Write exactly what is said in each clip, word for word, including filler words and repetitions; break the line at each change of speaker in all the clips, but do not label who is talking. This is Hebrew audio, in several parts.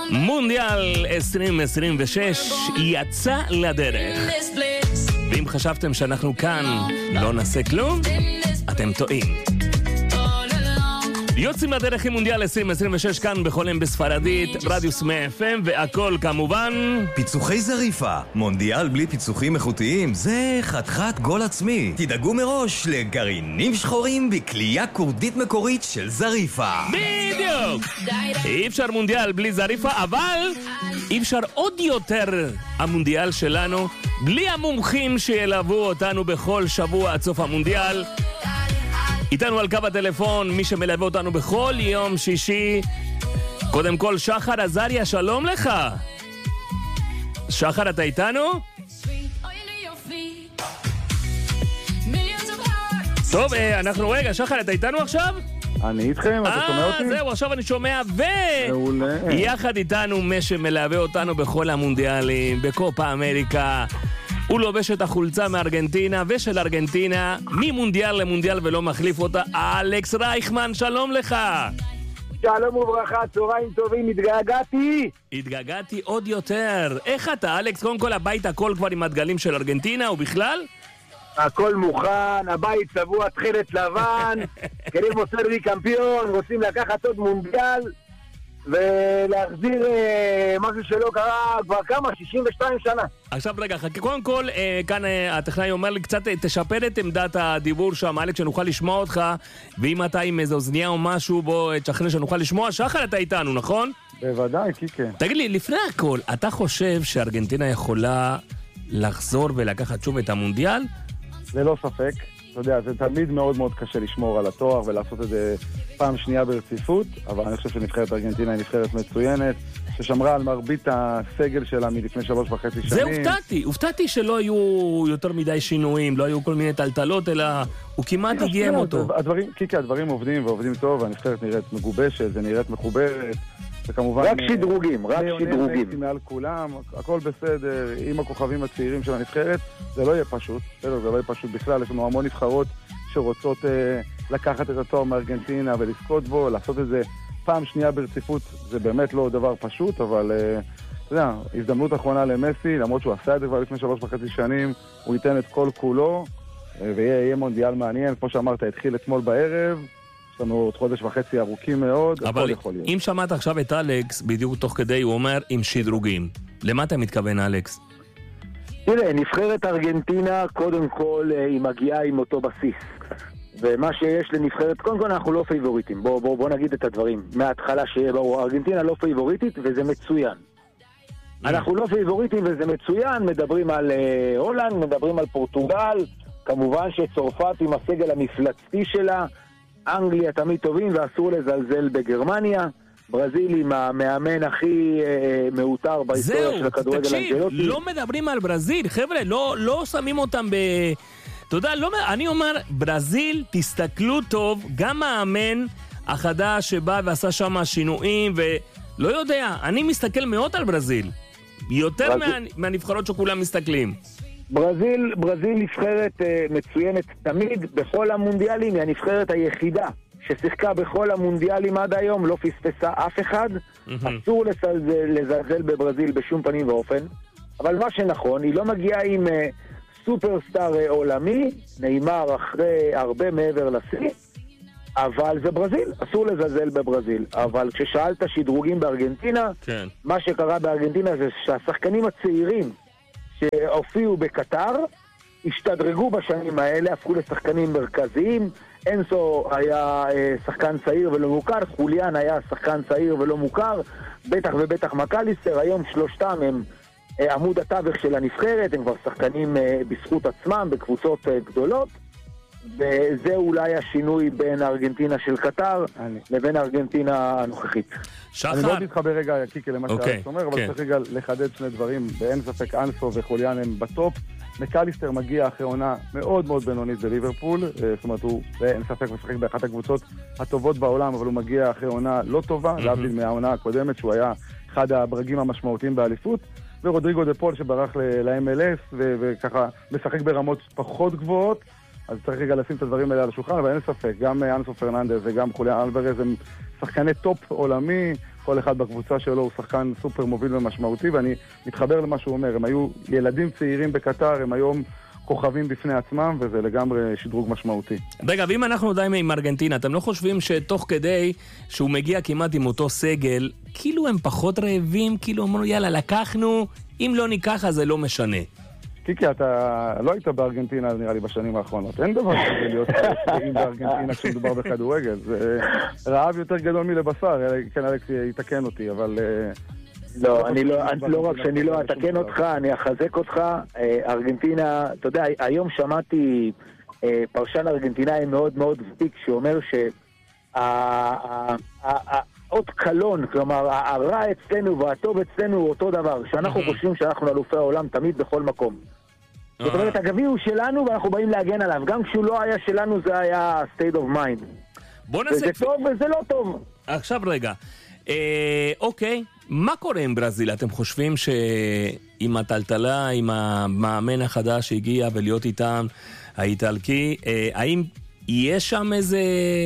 מונדיאל עשרים עשרים ושש יצא לדרך. ואם חשבתם שאנחנו כאן לא נעשה כלום, אתם טועים. יוצאים לדרך עם מונדיאל עשרים עשרים ושש כאן בחולם בספרדית, רדיוס מאה אף אם, והכל כמובן
פיצוחי זריפה. מונדיאל בלי פיצוחים איכותיים זה חתיכת גול עצמי. תדאגו מראש לגרעינים שחורים בקלייה קורדית מקורית של זריפה.
בדיוק. אי אפשר מונדיאל בלי זריפה, אבל אי אפשר עוד יותר המונדיאל שלנו בלי המומחים שילוו אותנו בכל שבוע עד סוף המונדיאל. איתנו על קו הטלפון מי שמלווה אותנו בכל יום שישי. קודם כל שחר עזריה, שלום לך. שחר, אתה איתנו? טוב, אנחנו רגע, שחר, אתה איתנו עכשיו?
אני איתכם, אתה שומע אותי?
אה, זהו, עכשיו אני שומע, ויחד איתנו מי שמלווה אותנו בכל המונדיאלים, בקופה אמריקה. הוא לובש את החולצה מארגנטינה ושל ארגנטינה, ממונדיאל למונדיאל ולא מחליף אותה, אלכס רייכמן, שלום לך.
שלום וברכה, צהריים טובים, התגעגעתי.
התגעגעתי עוד יותר. איך אתה, אלכס? קודם כל הבית הכל כבר עם הדגלים של ארגנטינה ובכלל?
הכל מוכן, הבית צבוע תחילת לבן, כדי מוסר לי קמפיון, רוצים לקחת עוד מונדיאל ולהחזיר אה, משהו שלא קרה כבר כמה, שישים ושתיים שנה.
עכשיו רגע, חכה, קודם כל, אה, כאן אה, הטכנאי אומר לי קצת, אה, תשפר את עמדת הדיבור שם, אלכס, שנוכל לשמוע אותך, ואם אתה עם איזו אוזניה או משהו, בוא תשכנע שנוכל לשמוע. שחר, אתה איתנו, נכון?
בוודאי, קיקה.
תגיד לי, לפני הכל, אתה חושב שארגנטינה יכולה לחזור ולקחת שוב את המונדיאל?
ללא ספק. אתה יודע, זה תמיד מאוד מאוד קשה לשמור על התואר ולעשות את זה פעם שנייה ברציפות, אבל אני חושב שנבחרת ארגנטינה היא נבחרת מצוינת, ששמרה על מרבית הסגל שלה מלפני שלוש וחצי שנים.
זה הופתעתי, הופתעתי שלא היו יותר מדי שינויים, לא היו כל מיני טלטלות, אלא הוא כמעט הגיע אותו.
הדברים, קיקה, הדברים עובדים ועובדים טוב, הנבחרת נראית מגובשת, זה נראית מחוברת, וכמובן...
רק שדרוגים, רק שדרוגים.
מעל כולם, הכל בסדר, עם הכוכבים הצעירים של הנבחרת, זה לא יהיה פשוט, בסדר, זה לא יהיה פשוט בכלל, יש לנו המון נבחרות שרוצות אה, לקחת את התואר מארגנטינה ולזכות בו, לעשות את זה פעם שנייה ברציפות, זה באמת לא דבר פשוט, אבל אה, אתה יודע, הזדמנות אחרונה למסי, למרות שהוא עשה את זה כבר לפני שלוש וחצי שנים, הוא ייתן את כל כולו, אה, ויהיה מונדיאל מעניין, כמו שאמרת, התחיל אתמול בערב, יש לנו עוד חודש וחצי ארוכים מאוד,
אבל אם שמעת עכשיו את אלכס, בדיוק תוך כדי הוא אומר עם שדרוגים. למה אתה מתכוון, אלכס?
תראה, נבחרת ארגנטינה, קודם כל היא מגיעה עם אותו בסיס. ומה שיש לנבחרת, קודם כל אנחנו לא פייבוריטים. בוא, בוא, בוא נגיד את הדברים. מההתחלה שבו ארגנטינה לא פייבוריטית, וזה מצוין. אנחנו לא פייבוריטים וזה מצוין, מדברים על uh, הולנד, מדברים על פורטוגל, כמובן שצרפת עם הסגל המפלצתי שלה, אנגליה תמיד טובים ואסור לזלזל בגרמניה, ברזיל עם המאמן הכי אה, מאותר בהיסטוריה של הכדורגל אנג'לוטי.
זהו, תקשיב, לא מדברים על ברזיל, חבר'ה, לא, לא שמים אותם ב... אתה יודע, לא, אני אומר, ברזיל, תסתכלו טוב, גם המאמן החדש שבא ועשה שם שינויים, ולא יודע, אני מסתכל מאוד על ברזיל, יותר ברזיל... מה, מהנבחרות שכולם מסתכלים.
ברזיל, ברזיל נבחרת אה, מצוינת תמיד בכל המונדיאלים, היא הנבחרת היחידה ששיחקה בכל המונדיאלים עד היום, לא פספסה אף אחד, אסור לזלזל, לזלזל בברזיל בשום פנים ואופן, אבל מה שנכון, היא לא מגיעה עם uh, סופרסטאר uh, עולמי, נאמר אחרי הרבה מעבר לשיא, אבל זה ברזיל, אסור לזלזל בברזיל, אבל כששאלת שדרוגים בארגנטינה,
כן.
מה שקרה בארגנטינה זה שהשחקנים הצעירים שהופיעו בקטר, השתדרגו בשנים האלה, הפכו לשחקנים מרכזיים, אנסו היה אה, שחקן צעיר ולא מוכר, חוליאן היה שחקן צעיר ולא מוכר, בטח ובטח מקליסטר, היום שלושתם הם אה, עמוד התווך של הנבחרת, הם כבר שחקנים אה, בזכות עצמם, בקבוצות אה, גדולות, וזה אולי השינוי בין ארגנטינה של קטר אני... לבין ארגנטינה הנוכחית.
שחר.
אני לא מתחבר רגע, קיקי, למה
okay,
שאתה אומר, אבל
כן.
צריך רגע לחדד שני דברים, באין ספק אנסו וחוליאן הם בטופ, מקליסטר מגיע אחרי עונה מאוד מאוד בינונית בליברפול, זאת אומרת הוא, אין ספק, משחק באחת הקבוצות הטובות בעולם, אבל הוא מגיע אחרי עונה לא טובה, mm-hmm. להבדיל מהעונה הקודמת, שהוא היה אחד הברגים המשמעותיים באליפות, ורודריגו דה פול שברח ל-אם אל אס, ו- וככה משחק ברמות פחות גבוהות, אז צריך רגע לשים את הדברים האלה על השולחן, אבל אין ספק, גם אנסו פרננדס וגם חוליאן אלוורז הם שחקני טופ עולמי, כל אחד בקבוצה שלו הוא שחקן סופר מוביל ומשמעותי, ואני מתחבר למה שהוא אומר. הם היו ילדים צעירים בקטר, הם היום כוכבים בפני עצמם, וזה לגמרי שדרוג משמעותי.
רגע, ואם אנחנו עדיין עם ארגנטינה, אתם לא חושבים שתוך כדי שהוא מגיע כמעט עם אותו סגל, כאילו הם פחות רעבים, כאילו אמרו, יאללה, לקחנו, אם לא ניקח, אז זה לא משנה.
קיקי, אתה לא היית בארגנטינה, נראה לי, בשנים האחרונות. אין דבר כזה להיות רעבים בארגנטינה כשמדובר בכדורגל. זה רעב יותר גדול מלבשר, כן, אלכס יתקן אותי, אבל...
לא, אני לא, לא רק שאני לא אתקן אותך, אני אחזק אותך. ארגנטינה, אתה יודע, היום שמעתי פרשן ארגנטינאי מאוד מאוד ותיק שאומר שהאות קלון, כלומר הרע אצלנו והטוב אצלנו הוא אותו דבר, שאנחנו חושבים שאנחנו אלופי העולם תמיד בכל מקום. זאת אומרת, הגביע הוא שלנו ואנחנו באים להגן עליו, גם כשהוא לא היה שלנו זה היה state of mind. וזה טוב וזה לא טוב.
עכשיו רגע, אוקיי, מה קורה עם ברזיל? אתם חושבים שעם הטלטלה, עם המאמן החדש שהגיע ולהיות איתם, האיטלקי, האם יש שם איזה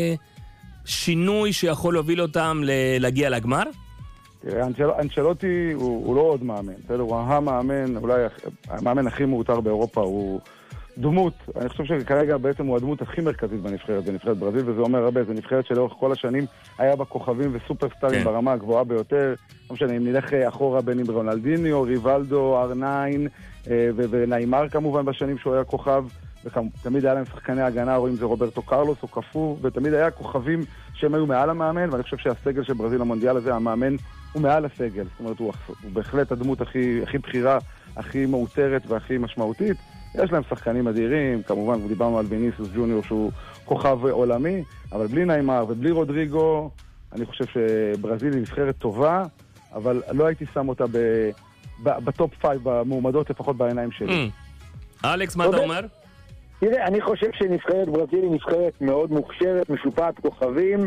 שינוי שיכול להוביל אותם להגיע לגמר?
תראה, אנצ'לוטי הוא, הוא לא עוד מאמן, בסדר? הוא המאמן, אולי המאמן הכי מאותר באירופה, הוא דמות, אני חושב שכרגע בעצם הוא הדמות הכי מרכזית בנבחרת, בנבחרת ברזיל, וזה אומר הרבה, זה נבחרת שלאורך כל השנים היה בה כוכבים וסופרסטארים כן. ברמה הגבוהה ביותר, לא משנה, אם נלך אחורה בין עם רונלדיניו, ריבלדו, אר ניין, וניימר כמובן בשנים שהוא היה כוכב, ותמיד היה להם שחקני הגנה, או אם זה רוברטו קרלוס או קפו, ותמיד היה כוכבים שהם היו מעל המאמן, ואני חושב שהסגל של ברזיל המונדיאל הזה, המאמן הוא מעל הסגל, זאת אומרת, הוא, הוא בהחלט הדמות הכי, הכי בחירה, הכי מאותרת והכי משמעותית. יש להם שחקנים אדירים, כמובן, דיברנו על ויניסיוס ג'וניור שהוא כוכב עולמי, אבל בלי ניימר ובלי רודריגו, אני חושב שברזיל היא נבחרת טובה, אבל לא הייתי שם אותה ב, ב, בטופ פייב במועמדות, לפחות בעיניים שלי.
אלכס, מה אתה אומר?
תראה, אני חושב שנבחרת ברזיל היא נבחרת מאוד מוכשרת, משופעת כוכבים,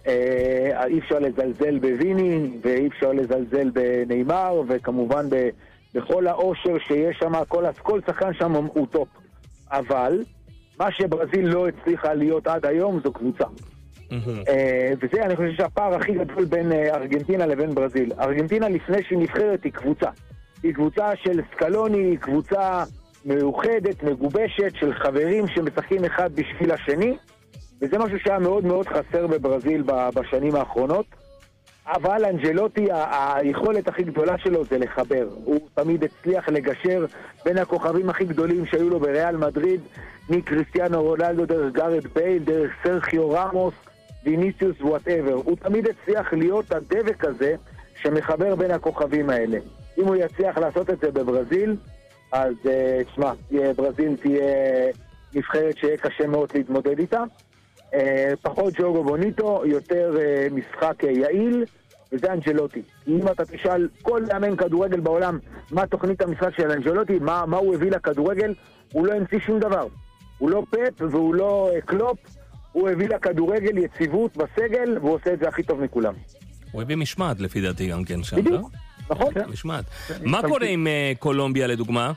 אה, אי אפשר לזלזל בוויני, ואי אפשר לזלזל בניימר, וכמובן ב... בכל האושר שיש שם, כל, כל שחקן שם הוא טופ. אבל, מה שברזיל לא הצליחה להיות עד היום, זו קבוצה. Mm-hmm. אה, וזה, אני חושב שהפער הכי גדול בין אה, ארגנטינה לבין ברזיל. ארגנטינה לפני שהיא נבחרת היא קבוצה. היא קבוצה של סקלוני, היא קבוצה מאוחדת, מגובשת, של חברים שמשחקים אחד בשביל השני, וזה משהו שהיה מאוד מאוד חסר בברזיל בשנים האחרונות. אבל אנג'לוטי, היכולת הכי גדולה שלו זה לחבר. הוא תמיד הצליח לגשר בין הכוכבים הכי גדולים שהיו לו בריאל מדריד, מקריסטיאנו רונלדו דרך גארד בייל, דרך סרחיו רמוס, ויניסיוס וואטאבר. הוא תמיד הצליח להיות הדבק הזה שמחבר בין הכוכבים האלה. אם הוא יצליח לעשות את זה בברזיל, אז תשמע, ברזיל תהיה נבחרת שיהיה קשה מאוד להתמודד איתה. פחות ג'וגו בוניטו, יותר משחק יעיל, וזה אנג'לוטי. אם אתה תשאל כל מאמן כדורגל בעולם מה תוכנית המשחק של אנג'לוטי, מה, מה הוא הביא לכדורגל, הוא לא המציא שום דבר. הוא לא פפ והוא לא קלופ, הוא הביא לכדורגל יציבות בסגל, והוא עושה את זה הכי טוב מכולם.
הוא הביא משמעת לפי דעתי גם כן שם,
בדיוק,
לא?
נכון.
משמעת. מה קורה עם קולומביה לדוגמה?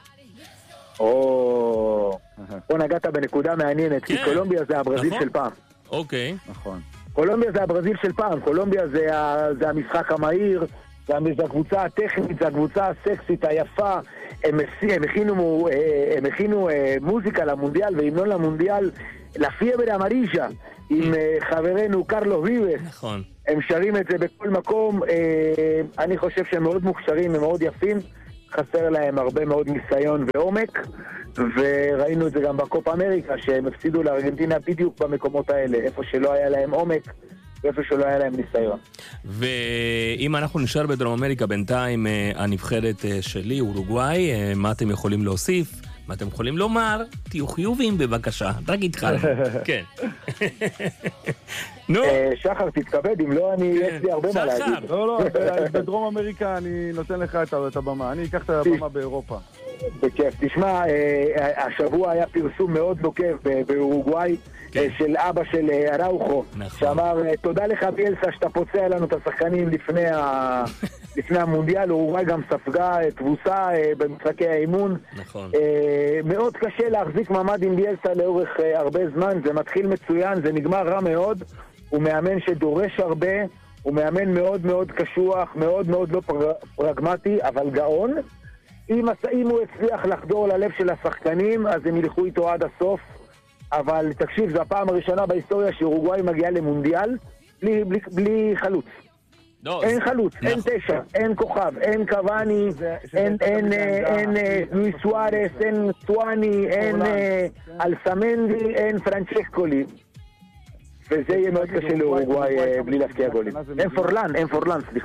או... פה נגעת בנקודה מעניינת, כי קולומביה זה הברזיל של פעם.
אוקיי.
נכון.
קולומביה זה הברזיל של פעם, קולומביה זה, ה, זה המשחק המהיר, זה, זה הקבוצה הטכנית, זה הקבוצה הסקסית, היפה, הם, הם הכינו, הם הכינו מוזיקה למונדיאל והמנון למונדיאל, לפייבר אמריז'ה, עם חברנו קרלוס ויבס.
נכון.
הם שרים את זה בכל מקום, אני חושב שהם מאוד מוכשרים, הם מאוד יפים, חסר להם הרבה מאוד ניסיון ועומק, וראינו את זה גם בקופ אמריקה, שהם הפסידו לארגנטינה בדיוק במקומות האלה, איפה שלא היה להם עומק, ואיפה שלא היה להם ניסיון.
ואם אנחנו נשאר בדרום אמריקה, בינתיים הנבחרת שלי, אורוגוואי, מה אתם יכולים להוסיף? מה אתם יכולים לומר? תהיו חיובים בבקשה, רק התחלנו. כן. נו.
שחר, תתכבד, אם לא, אני יש לי הרבה מה להגיד.
לא, לא, בדרום אמריקה אני נותן לך את הבמה, אני אקח את הבמה באירופה.
בכיף. תשמע, השבוע היה פרסום מאוד נוקב באורוגוואי, של אבא של אראוחו, שאמר, תודה לך ביאלסה שאתה פוצע לנו את השחקנים לפני המונדיאל. אורוגוואי גם ספגה תבוסה במשחקי האימון. מאוד קשה להחזיק מעמד עם ביאלסה לאורך הרבה זמן, זה מתחיל מצוין, זה נגמר רע מאוד, הוא מאמן שדורש הרבה, הוא מאמן מאוד מאוד קשוח, מאוד מאוד לא פר... פרגמטי, אבל גאון. אם, אם הוא הצליח לחדור ללב של השחקנים, אז הם ילכו איתו עד הסוף. אבל תקשיב, זו הפעם הראשונה בהיסטוריה שאורוגוואי מגיעה למונדיאל בלי, בלי, בלי חלוץ.
לא,
אין
זה...
חלוץ,
נכון.
אין תשע, אין כוכב, אין קוואני, אין, אין, אין, אין לואיס סוארס, אין טואני, אין אלסמנדי, אין פרנצ'סקולי. וזה יהיה מאוד קשה לאורוגוואי בלי להפקיע גולים. אין פורלן, אין פורלן, סליחה.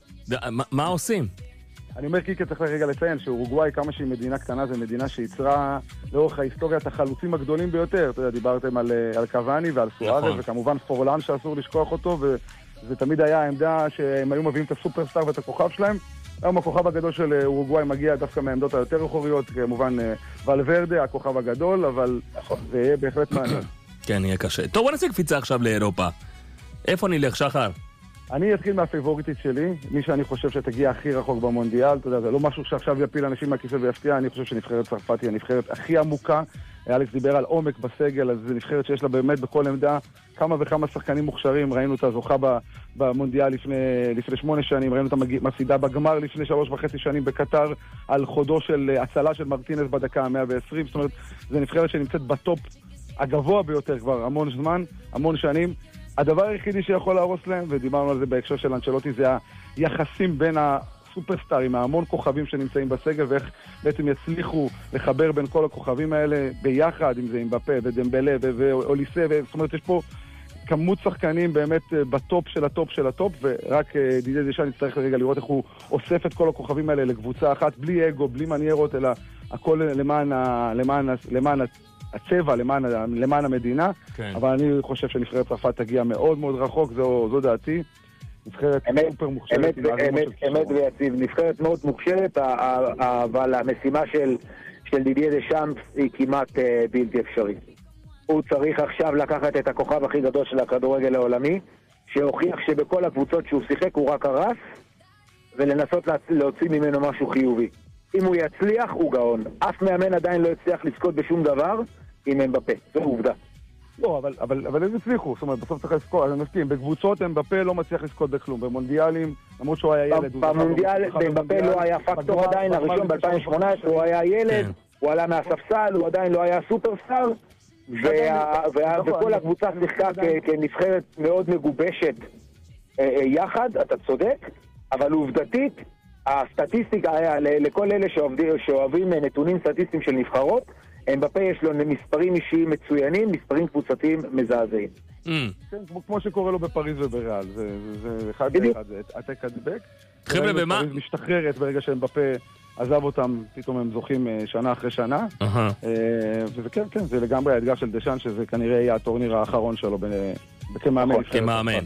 מה עושים?
אני אומר קיקה צריך רגע לציין שאורוגוואי כמה שהיא מדינה קטנה זה מדינה שיצרה לאורך ההיסטוריה את החלוצים הגדולים ביותר. אתה יודע, דיברתם על, על קוואני ועל סוארס נכון. וכמובן פורלן שאסור לשכוח אותו וזה תמיד היה העמדה שהם היו מביאים את הסופרסטאר ואת הכוכב שלהם. היום הכוכב הגדול של אורוגוואי מגיע דווקא מהעמדות היותר אחוריות, כמובן ולוורדה, הכוכב הגדול, אבל נכון. זה יהיה בהחלט מעניין.
כן, יהיה קשה. טוב, בוא נעשה קפיצה עכשיו לאירופה. איפה נלך, שחר?
אני אתחיל מהפייבוריטית שלי, מי שאני חושב שתגיע הכי רחוק במונדיאל, אתה יודע, זה לא משהו שעכשיו יפיל אנשים מהכיסא ויפתיע, אני חושב שנבחרת צרפת היא הנבחרת הכי עמוקה. אלכס דיבר על עומק בסגל, אז זו נבחרת שיש לה באמת בכל עמדה כמה וכמה שחקנים מוכשרים, ראינו אותה זוכה במונדיאל לפני, לפני שמונה שנים, ראינו אותה מפסידה בגמר לפני שלוש וחצי שנים בקטר, על חודו של הצלה של מרטינס בדקה ה-מאה ועשרים, זאת אומרת, זו נבחרת שנמצאת בטופ הגבוה ביותר כבר המון זמן, המון שנים. הדבר היחידי שיכול להרוס להם, ודיברנו על זה בהקשר של אנצ'לוטי, זה היחסים בין הסופרסטארים, ההמון כוכבים שנמצאים בסגל, ואיך בעצם יצליחו לחבר בין כל הכוכבים האלה ביחד, אם זה עם בפה ודמבלה ואוליסה, זאת אומרת, יש פה כמות שחקנים באמת בטופ של הטופ של הטופ, ורק דידי דשאן נצטרך לרגע לראות איך הוא אוסף את כל הכוכבים האלה לקבוצה אחת, בלי אגו, בלי מניירות, אלא הכל למען, למען, למען הצבע, למען, למען המדינה, כן. אבל אני חושב שנבחרת צרפת תגיע מאוד מאוד רחוק, זו, זו דעתי. נבחרת סופר מוכשרת. אמת, אמת, אמת
ויציב. נבחרת מאוד מוכשרת, אבל המשימה של, של דידי דשאמפ היא כמעט בלתי אפשרית. הוא צריך עכשיו לקחת את הכוכב הכי גדול של הכדורגל העולמי, שהוכיח שבכל הקבוצות שהוא שיחק הוא רק הרס, ולנסות להוציא ממנו משהו חיובי. אם הוא יצליח, הוא גאון. אף מאמן עדיין לא יצליח לזכות בשום דבר עם אמבפה. זו עובדה.
לא, אבל, אבל, אבל הם הצליחו. זאת אומרת, בסוף צריך לזכות. אני מסכים, בקבוצות אמבפה לא מצליח לזכות בכלום. במונדיאלים, למרות שהוא היה ילד.
במונדיאל, אמבפה לא היה פקטור עדיין. הראשון ב-אלפיים שמונה עשרה הוא היה ילד, הוא עלה מהספסל, הוא עדיין לא היה סופרסטאר. וכל הקבוצה שיחקה כנבחרת מאוד מגובשת יחד, אתה צודק, אבל עובדתית, הסטטיסטיקה היה, לכל אלה שאוהבים נתונים סטטיסטיים של נבחרות, אמבפה יש לו מספרים אישיים מצוינים, מספרים קבוצתיים מזעזעים.
כן, כמו שקורה לו בפריז ובריאל, זה אחד לאחד, זה העתק הדבק.
חבר'ה, במה?
פריז משתחררת ברגע שאמבפה עזב אותם, פתאום הם זוכים שנה אחרי שנה. וזה כן, כן, זה לגמרי האתגר של דשאן, שזה כנראה יהיה הטורניר האחרון שלו כמאמן.
כמאמן.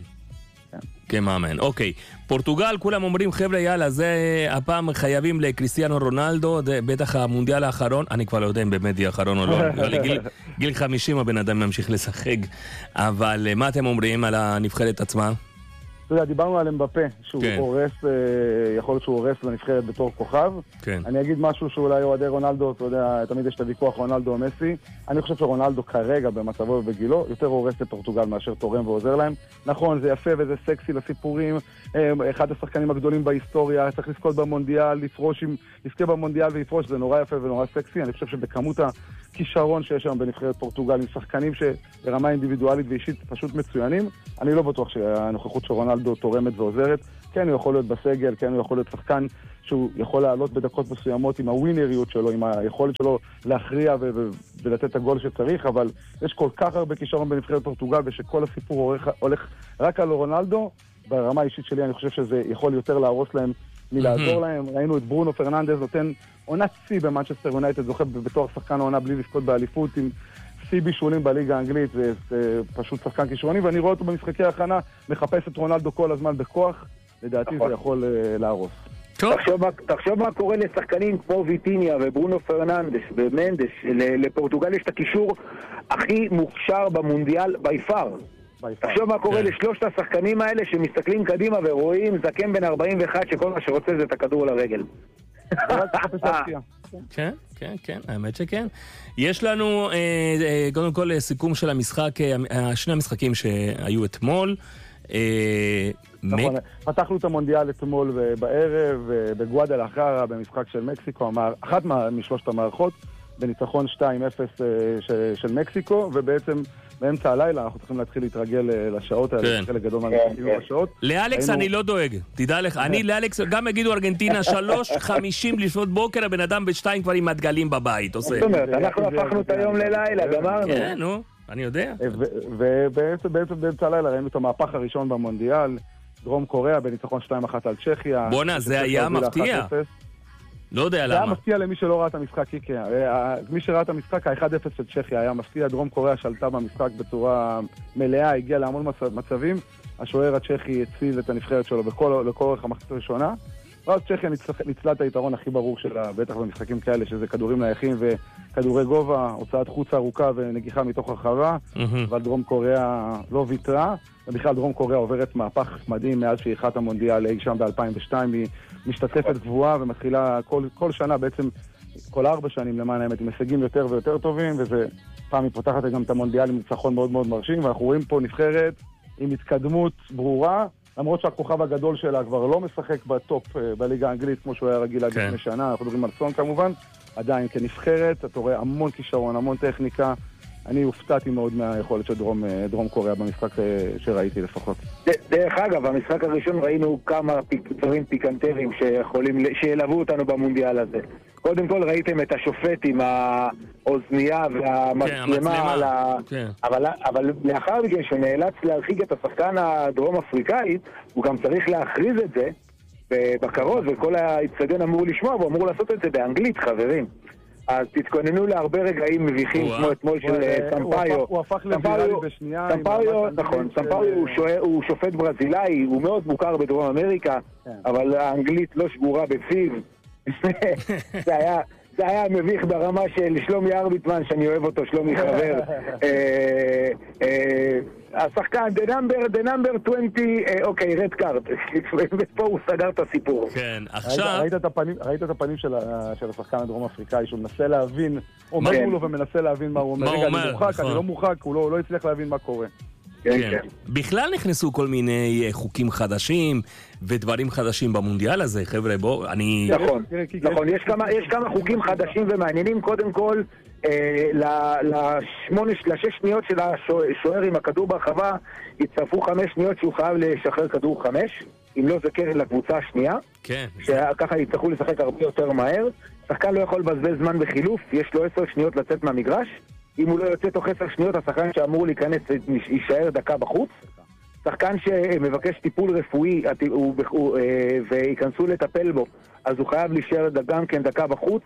כמאמן, אוקיי. פורטוגל, כולם אומרים, חבר'ה, יאללה, זה הפעם חייבים לקריסטיאנו רונלדו, בטח המונדיאל האחרון, אני כבר לא יודע אם באמת יהיה האחרון או לא, גיל חמישים הבן אדם ממשיך לשחק, אבל מה אתם אומרים על הנבחרת עצמה?
אתה יודע, דיברנו על אמבפה, שהוא הורס, יכול להיות שהוא הורס לנבחרת בתור כוכב. אני אגיד משהו שאולי אוהדי רונלדו, אתה יודע, תמיד יש את הוויכוח רונלדו או מסי. אני חושב שרונלדו כרגע במצבו ובגילו יותר הורס לפורטוגל מאשר תורם ועוזר להם. נכון, זה יפה וזה סקסי לסיפורים. אחד השחקנים הגדולים בהיסטוריה, צריך לזכות במונדיאל, לפרוש עם, לזכה במונדיאל ולפרוש, זה נורא יפה ונורא סקסי. אני חושב שבכמות הכישרון שיש שם בנבחרת פורטוגל, עם שחקנים שברמה אינדיבידואלית ואישית פשוט מצוינים, אני לא בטוח שהנוכחות של רונלדו תורמת ועוזרת. כן, הוא יכול להיות בסגל, כן, הוא יכול להיות שחקן שהוא יכול לעלות בדקות מסוימות עם הווינריות שלו, עם היכולת שלו להכריע ו- ו- ולתת את הגול שצריך, אבל יש כל כך הרבה כישרון בנבחרת פורטוגל, ושכל הסיפור הולך, הולך רק על רונלדו. ברמה האישית שלי אני חושב שזה יכול יותר להרוס להם מלעזור להם. ראינו את ברונו פרננדז נותן עונת סי במנצ'סטר יונייטד, זוכה בתור שחקן העונה בלי לזכות באליפות, עם סי בישולים בליגה האנגלית, זה, זה פשוט שחקן כישרוני, ואני רואה אותו במשחקי ההכנה, מחפש את רונלדו כל הזמן בכוח, לדעתי זה יכול uh, להרוס.
תחשוב, תחשוב מה קורה לשחקנים כמו ויטיניה וברונו פרננדס ומנדס, לפורטוגל יש את הקישור הכי מוכשר במונדיאל ביפר. תחשוב מה קורה לשלושת השחקנים האלה שמסתכלים קדימה ורואים זקן בן ארבעים ואחת שכל מה שרוצה זה את הכדור לרגל.
כן, כן, כן, האמת שכן. יש לנו קודם כל סיכום של המשחק, שני המשחקים שהיו אתמול.
נכון, פתחנו את המונדיאל אתמול בערב, בגואדלחרה, במשחק של מקסיקו, אחת משלושת המערכות, בניצחון שתיים אפס של מקסיקו, ובעצם באמצע הלילה אנחנו צריכים להתחיל להתרגל לשעות האלה, חלק גדול מהמשחקים בשעות.
לאלכס אני לא דואג, תדע לך, אני לאלכס, גם יגידו ארגנטינה שלוש חמישים לפנות בוקר, הבן אדם בשתיים כבר עם הדגלים בבית, עושה.
זאת אומרת, אנחנו הפכנו את היום ללילה, גמרנו.
כן, נו, אני יודע.
ובעצם באמצע הלילה ראינו את המהפך הראשון במונדיאל, דרום קוריאה בניצחון שתיים אחת על צ'כיה.
בונה, זה היה מפתיע. לא יודע למה.
זה היה מפתיע למי שלא ראה את המשחק, כי מי שראה את המשחק, ה-אחד אפס של צ'כיה היה מפתיע, דרום קוריאה שלטה במשחק בצורה מלאה, הגיעה להמון מצבים, השוער הצ'כי הציל את הנבחרת שלו לכל אורך המחצית הראשונה, ואז צ'כיה ניצלה את היתרון הכי ברור שלה, בטח במשחקים כאלה, שזה כדורים נייחים וכדורי גובה, הוצאת חוץ ארוכה ונגיחה מתוך הרחבה, אבל דרום קוריאה לא ויתרה, ובכלל דרום קוריאה עוברת מהפך מדהים מאז שהיא אירחה את המונדיאל אי שם ב-אלפיים ושתיים, היא משתתפת גבוהה ומתחילה כל, כל שנה בעצם, כל ארבע שנים למען האמת, עם הישגים יותר ויותר טובים, וזה פעם היא פותחת גם את המונדיאל עם ניצחון מאוד מאוד מרשים, ואנחנו רואים פה נבחרת עם התקדמות ברורה, למרות שהכוכב הגדול שלה כבר לא משחק בטופ בליגה האנגלית, כמו שהוא היה רגיל עד לפני שנה, אנחנו מדברים על סון כמובן, עדיין כנבחרת, אתה רואה המון כישרון, המון טכניקה, אני הופתעתי מאוד מהיכולת של דרום, דרום קוריאה במשחק שראיתי לפחות.
דרך אגב, במשחק הראשון ראינו כמה דברים פיקנטריים שיכולים, שילוו אותנו במונדיאל הזה. קודם כל ראיתם את השופט עם האוזנייה והמצלמה, על ה... כן. אבל, אבל לאחר מכן שנאלץ להרחיק את השחקן הדרום אפריקאי, הוא גם צריך להכריז את זה בכרוז, וכל האצטדיון אמור לשמוע, והוא אמור לעשות את זה באנגלית, חברים. אז תתכוננו להרבה רגעים מביכים כמו אתמול של סמפאיו.
הוא הפך לוויראלי בשנייה.
סמפאו, נכון, סמפאו הוא שופט ברזילאי, הוא מאוד מוכר בדרום אמריקה, אבל האנגלית לא שגורה בפיו. זה היה מביך ברמה של שלומי ארביטמן, שאני אוהב אותו, שלומי חבר. השחקן, the number, the number עשרים, אוקיי, רד קארד. ופה הוא סגר את הסיפור.
כן, עכשיו...
ראית את הפנים של השחקן הדרום אפריקאי, שהוא מנסה להבין, אומרים לו ומנסה להבין מה הוא אומר. רגע, אני מורחק, אני לא מורחק, הוא לא הצליח להבין מה קורה.
כן. בכלל נכנסו כל מיני חוקים חדשים ודברים חדשים במונדיאל הזה, חבר'ה, בואו, אני...
נכון, נכון, יש כמה חוקים חדשים ומעניינים, קודם כל, לשש שניות של השוער עם הכדור ברחבה, יצטרפו חמש שניות שהוא חייב לשחרר כדור חמש, אם לא זה קרן לקבוצה השנייה, שככה יצטרכו לשחק הרבה יותר מהר, שחקן לא יכול לבזבז זמן בחילוף, יש לו עשר שניות לצאת מהמגרש, אם הוא לא יוצא תוך עשר שניות, השחקן שאמור להיכנס יישאר דקה בחוץ. שחקן שמבקש טיפול רפואי וייכנסו לטפל בו, אז הוא חייב להישאר גם כן דקה בחוץ,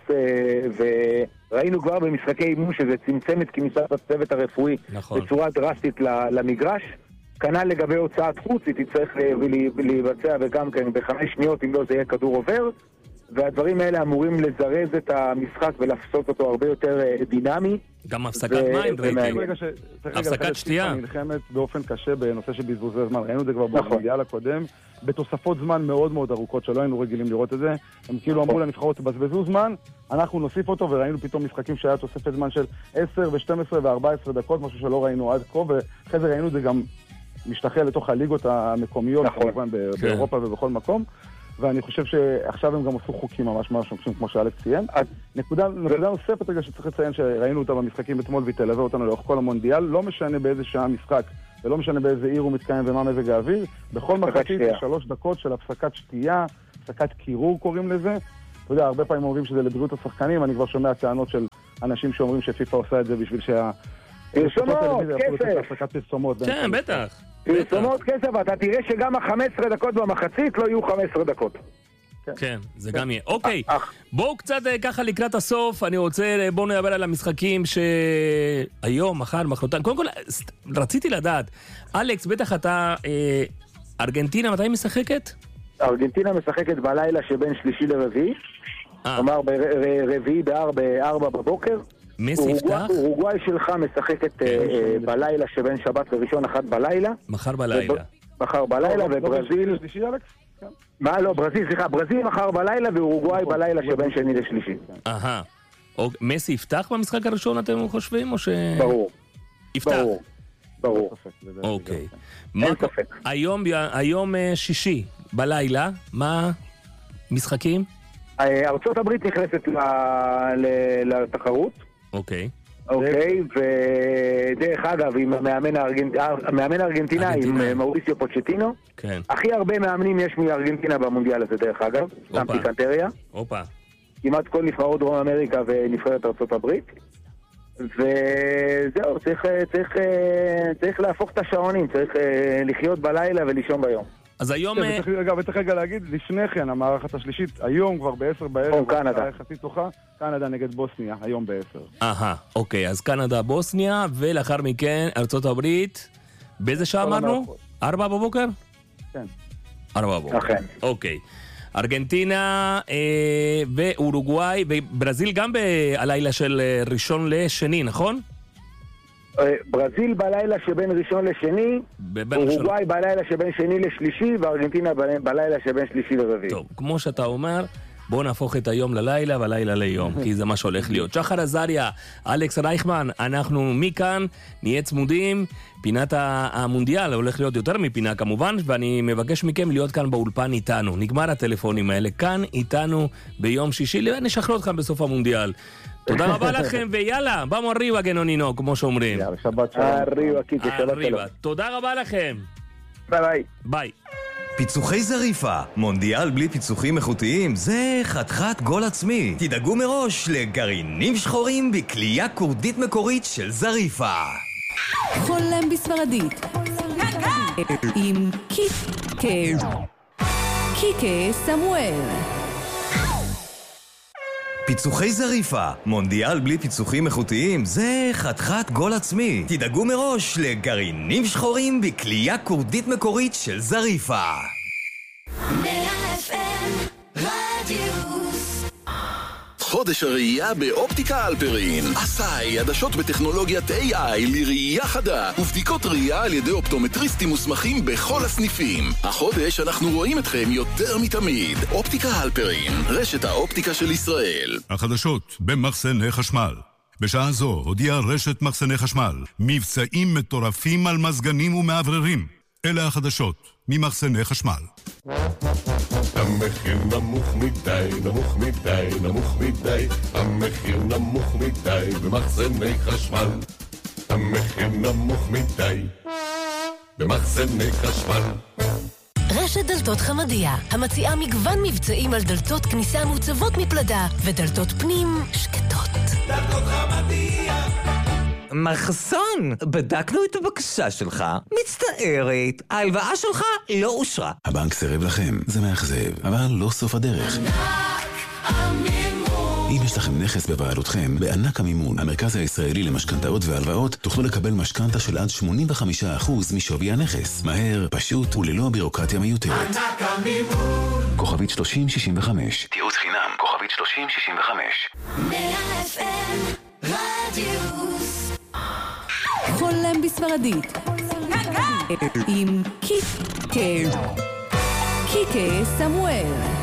וראינו כבר במשחקי אימון שזה צמצם את כניסת הצוות הרפואי בצורה דרסטית למגרש. כנ"ל לגבי הוצאת חוץ, היא תצטרך להיבצע וגם כן בחמש שניות, אם לא זה יהיה כדור עובר. והדברים האלה אמורים לזרז את המשחק ולפסות אותו הרבה יותר דינמי.
גם הפסקת מים, ראיתי. הפסקת שתייה.
נלחמת באופן קשה בנושא של בזבוזי זמן. ראינו את זה כבר במונדיאל הקודם, בתוספות זמן מאוד מאוד ארוכות שלא היינו רגילים לראות את זה. הם כאילו אמרו לנבחרות, תבזבזו זמן, אנחנו נוסיף אותו, וראינו פתאום משחקים שהיה תוספת זמן של עשר ושתים עשרה וארבע עשרה דקות, משהו שלא ראינו עד כה, ואחרי זה ראינו את זה גם משתחל לתוך הליגות המקומיות, כמובן באירופה ובכל מקום. ואני חושב שעכשיו הם גם עשו חוקים ממש ממש חוקים, כמו שאלכס ציין. נקודה נוספת רגע שצריך לציין שראינו אותה במשחקים אתמול והיא תלווה אותנו לאורך כל המונדיאל, לא משנה באיזה שעה משחק ולא משנה באיזה עיר הוא מתקיים ומה מזג האוויר, בכל מחצית שלוש דקות של הפסקת שתייה, הפסקת קירור קוראים לזה. אתה יודע, הרבה פעמים אומרים שזה לבריאות השחקנים, אני כבר שומע טענות של אנשים שאומרים שפיפה עושה את זה בשביל שה...
פרסומות, כסף.
כן, בטח.
פרסומות כסף, אתה תראה שגם ה-חמש עשרה דקות במחצית לא יהיו חמש עשרה דקות.
כן, זה גם יהיה. אוקיי, בואו קצת ככה לקראת הסוף, אני רוצה, בואו נדבר על המשחקים שהיום, מחר, מחרתיים. קודם כל, רציתי לדעת, אלכס, בטח אתה, ארגנטינה, מתי משחקת?
ארגנטינה משחקת בלילה שבין שלישי לרביעי, כלומר ברביעי בארבע בבוקר.
מסי יפתח?
אורוגוואי שלך משחקת בלילה שבין שבת לראשון אחת בלילה.
מחר בלילה.
מחר בלילה, וברזיל... מה? לא, ברזיל, סליחה, ברזיל מחר בלילה ואורוגוואי בלילה שבין שני לשלישי.
אהה. מסי יפתח במשחק הראשון אתם חושבים, או ש...
ברור.
יפתח.
ברור.
אוקיי.
אין ספק.
היום, היום שישי בלילה, מה משחקים?
ארצות הברית נכנסת לתחרות.
אוקיי.
אוקיי, ודרך אגב, עם המאמן הארגנטינה, עם מאוריסיו פוצ'טינו.
כן. הכי
הרבה מאמנים יש מארגנטינה במונדיאל הזה, דרך אגב. שם פיקנטריה.
אופה.
כמעט כל נבחרות דרום אמריקה ונבחרת ארצות הברית. וזהו, צריך, צריך, צריך להפוך את השעונים, צריך לחיות בלילה ולישון ביום.
אז היום...
רגע, וצריך רגע להגיד, לפני כן, המערכת השלישית, היום כבר בעשר בערב,
קנדה.
יחסית תוכה, קנדה נגד בוסניה, היום בעשר.
אהה, אוקיי, אז קנדה, בוסניה, ולאחר מכן ארצות הברית, באיזה שעה אמרנו? ארבע בבוקר?
כן.
ארבע בבוקר.
אכן.
אוקיי. ארגנטינה אה, ואורוגוואי, וברזיל גם בלילה של ראשון לשני, נכון?
ברזיל בלילה שבין ראשון לשני, אורוגוואי בלילה שבין שני לשלישי, וארגנטינה בלילה שבין שלישי לרביעי.
טוב, כמו שאתה אומר, בואו נהפוך את היום ללילה והלילה ליום, כי זה מה שהולך להיות. שחר עזריה, אלכס רייכמן, אנחנו מכאן נהיה צמודים. פינת המונדיאל הולך להיות יותר מפינה כמובן, ואני מבקש מכם להיות כאן באולפן איתנו. נגמר הטלפונים האלה, כאן איתנו ביום שישי, נשחרר אתכם בסוף המונדיאל. תודה רבה לכם, ויאללה, במו אריבה גנונינו, כמו שאומרים.
יאללה, שבת שלום.
אריבה, קיקי, שבת שלום.
תודה רבה לכם.
ביי ביי.
ביי.
פיצוחי זריפה, מונדיאל בלי פיצוחים איכותיים זה חתיכת גול עצמי. תדאגו מראש לגרעינים שחורים בקלייה כורדית מקורית של זריפה.
חולם בספרדית עם קיקה קיקה סמואל.
פיצוחי זריפה, מונדיאל בלי פיצוחים איכותיים זה חתיכת גול עצמי. תדאגו מראש לגרעינים שחורים בקלייה כורדית מקורית של זריפה.
חודש הראייה באופטיקה אלפרין. עשאי, עדשות בטכנולוגיית איי איי לראייה חדה ובדיקות ראייה על ידי אופטומטריסטים מוסמכים בכל הסניפים. החודש אנחנו רואים אתכם יותר מתמיד. אופטיקה אלפרין, רשת האופטיקה של ישראל.
החדשות במחסני חשמל. בשעה זו הודיעה רשת מחסני חשמל מבצעים מטורפים על מזגנים ומעבררים. אלה החדשות ממחסני חשמל.
המחיר נמוך מדי, נמוך מדי, נמוך מדי, המחיר נמוך מדי במחסני חשמל. המחיר נמוך מדי במחסני חשמל.
רשת דלתות חמדיה, המציעה מגוון מבצעים על דלתות כניסה מוצבות מפלדה ודלתות פנים שקטות.
דלתות חמדיה.
מחסון, בדקנו את הבקשה שלך, מצטערת, ההלוואה שלך לא אושרה.
הבנק סירב לכם, זה מאכזב, אבל לא סוף הדרך. אם יש לכם נכס בבעלותכם, בענק המימון, המרכז הישראלי למשכנתאות והלוואות, תוכלו לקבל משכנתה של עד שמונים וחמישה אחוז משווי הנכס. מהר, פשוט וללא בירוקרטיה מיותרת.
ענק המימון.
כוכבית שלושים שישים וחמש.
תיעוץ חינם, כוכבית שלושים שישים וחמש.
מאה אף אם רדיוס. חולם בספרדית עם קיקה קיקה סמואל.